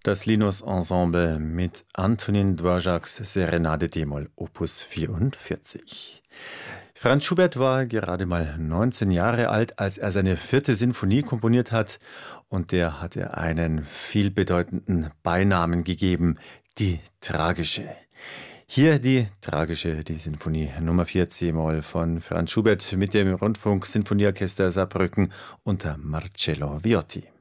Das Linus Ensemble mit Antonin Dvořáks Serenade d-Moll Opus 44. Franz Schubert war gerade mal 19 Jahre alt, als er seine 4. Sinfonie komponiert hat, und der hatte einen vielbedeutenden Beinamen gegeben, die Tragische. Hier die Sinfonie Nummer 4 c-Moll von Franz Schubert mit dem Rundfunk-Sinfonieorchester Saarbrücken unter Marcello Viotti.